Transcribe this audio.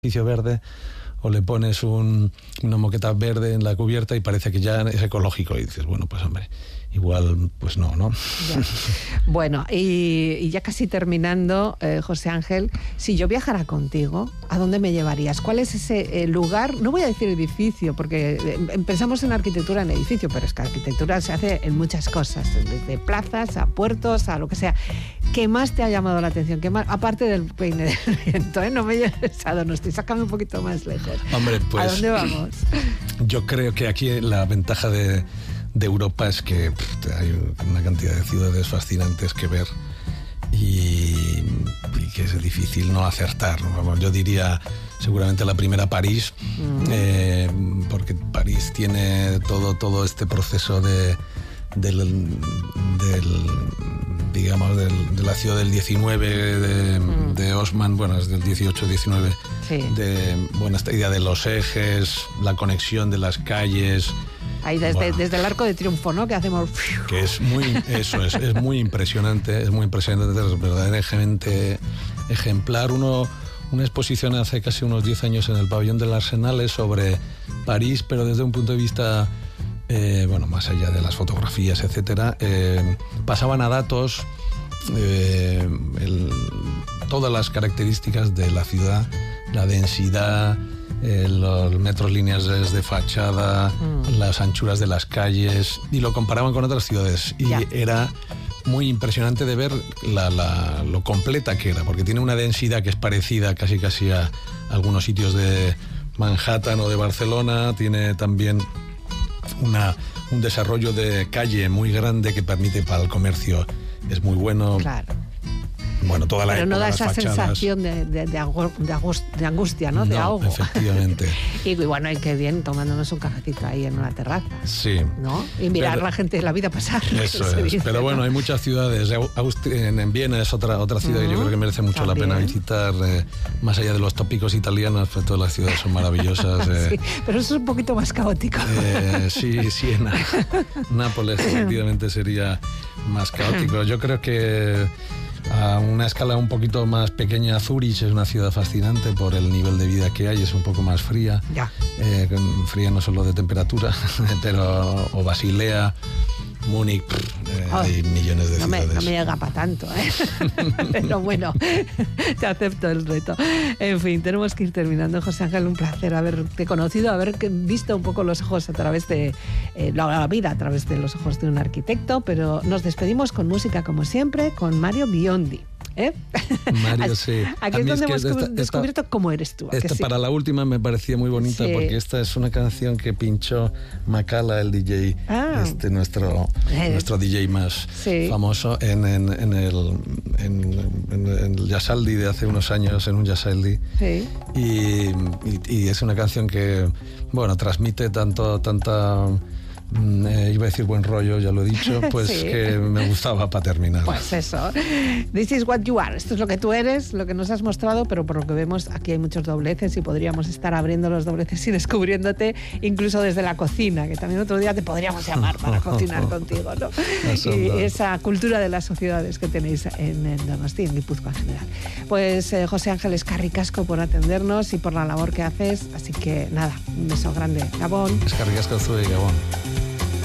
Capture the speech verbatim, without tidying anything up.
edificio verde, o le pones un, una moqueta verde en la cubierta y parece que ya es ecológico, y dices, bueno, pues hombre, igual pues no, ¿no? Ya. Bueno, y, y ya casi terminando, eh, José Ángel, si yo viajara contigo, ¿a dónde me llevarías? ¿Cuál es ese eh, lugar? No voy a decir edificio, porque eh, pensamos en arquitectura en edificio, pero es que arquitectura se hace en muchas cosas, desde plazas a puertos, a lo que sea. ¿Qué más te ha llamado la atención? ¿Qué más? Aparte del peine del viento, ¿eh? No me lleves a Donosti, sácame un poquito más lejos. Hombre, pues... ¿A dónde vamos? Yo creo que aquí la ventaja de, de Europa es que pff, hay una cantidad de ciudades fascinantes que ver y, y que es difícil no acertar, ¿no? Vamos, yo diría seguramente la primera París, mm. eh, porque París tiene todo, todo este proceso de, del... del digamos, del, de la ciudad del diecinueve, de, mm. de Haussmann, bueno, es del dieciocho diecinueve, sí. de, bueno, esta idea de los ejes, la conexión de las calles. Ahí desde, bueno, desde el Arco de Triunfo, ¿no? Que hacemos... Que es muy, eso es, es muy impresionante, es muy impresionante, es verdaderamente ejemplar. Uno, una exposición hace casi unos diez años en el Pabellón del Arsenal sobre París, pero desde un punto de vista... Eh, bueno, más allá de las fotografías, etcétera, eh, pasaban a datos eh, el, todas las características de la ciudad, la densidad, eh, los metros lineales de fachada, mm. las anchuras de las calles, y lo comparaban con otras ciudades. Y yeah. era muy impresionante de ver la, la, lo completa que era, porque tiene una densidad que es parecida casi casi a algunos sitios de Manhattan o de Barcelona, tiene también... Una, un desarrollo de calle muy grande que permite para el comercio, es muy bueno. Claro. Bueno, toda la Pero época, no da esa fachadas. sensación de, de, de, agor, de, agust, de angustia, ¿no? De no, ahogo. Efectivamente. y, y bueno, y qué bien tomándonos un cafecito ahí en una terraza. Sí. ¿No? Y mirar a la gente, la vida pasar. Eso es. Dice, pero bueno, ¿no? Hay muchas ciudades. Austria, en Viena es otra, otra ciudad uh-huh. que yo creo que merece mucho También. la pena visitar. Eh, más allá de los tópicos italianos, pues todas las ciudades son maravillosas. Eh. sí, pero eso es un poquito más caótico. Eh, sí, Siena. Nápoles efectivamente sería más caótico. Yo creo que a una escala un poquito más pequeña, Zúrich es una ciudad fascinante por el nivel de vida que hay, es un poco más fría, ya. Eh, fría no solo de temperatura, pero o Basilea, Múnich, eh, oh, hay millones de no ciudades. Me, no me llega para tanto, ¿eh? Pero bueno, te acepto el reto. En fin, tenemos que ir terminando. José Ángel, un placer haberte conocido, haber visto un poco los ojos a través de eh, la vida, a través de los ojos de un arquitecto, pero nos despedimos con música, como siempre, con Mario Biondi. ¿Eh? Mario, sí. Aquí es donde es hemos esta, descubierto esta, cómo eres tú. Esta sí? Para la última me parecía muy bonita, sí. porque esta es una canción que pinchó Macala, el D J, ah. este, nuestro, eh. nuestro D J más sí. famoso, en, en, en el en, en, en el Jazzaldi de hace unos años, en un Jazzaldi. Sí. Y, y, y es una canción que, bueno, transmite tanto, tanta... Eh, iba a decir buen rollo, ya lo he dicho, pues sí. que me gustaba para terminar. Pues eso. This is what you are. Esto es lo que tú eres, lo que nos has mostrado, pero por lo que vemos aquí hay muchos dobleces y podríamos estar abriendo los dobleces y descubriéndote incluso desde la cocina, que también otro día te podríamos llamar para cocinar contigo, ¿no? Y esa cultura de las sociedades que tenéis en, en Donosti, en Guipúzcoa en general. Pues eh, José Ángel eskerrik asko por atendernos y por la labor que haces, así que nada, un beso grande. Gabón. Eskerrik asko zuei, Gabón.